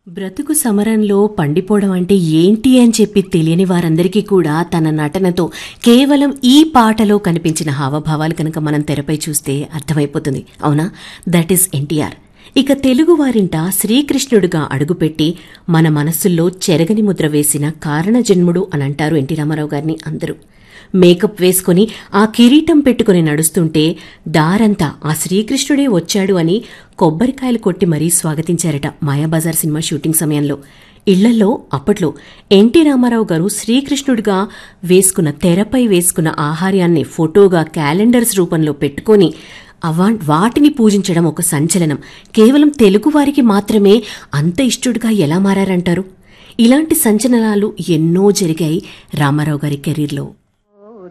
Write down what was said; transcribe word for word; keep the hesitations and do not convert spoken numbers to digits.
బ్రతుకు సమరంలో పండిపోవడం అంటే ఏంటి అని చెప్పి తెలియని వారందరికీ కూడా తన నటనతో కేవలం ఈ పాటలో కనిపించిన హావభావాలు కనుక మనం తెరపై చూస్తే అర్థమైపోతుంది. అవునా? That is NTR. ఇక తెలుగు వారింట శ్రీకృష్ణుడిగా అడుగుపెట్టి మన మనస్సుల్లో చెరగని ముద్ర వేసిన కారణజన్ముడు అని అంటారు ఎన్టీ రామారావు గారిని అందరూ. మేకప్ వేసుకుని ఆ కిరీటం పెట్టుకుని నడుస్తుంటే దారంతా ఆ శ్రీకృష్ణుడే వచ్చాడు అని కొబ్బరికాయలు కొట్టి మరీ స్వాగతించారట మాయాబజార్ సినిమా షూటింగ్ సమయంలో. ఇళ్లలో అప్పట్లో ఎన్టీ రామారావు గారు శ్రీకృష్ణుడిగా వేసుకున్న తెరపై వేసుకున్న ఆహార్యాన్ని ఫోటోగా క్యాలెండర్స్ రూపంలో పెట్టుకుని అవా వాటిని పూజించడం ఒక సంచలనం. కేవలం తెలుగువారికి మాత్రమే అంత ఇష్టడుగా ఎలా మారారంటారు? ఇలాంటి సంచలనాలు ఎన్నో జరిగాయి రామారావు గారి కెరీర్లో.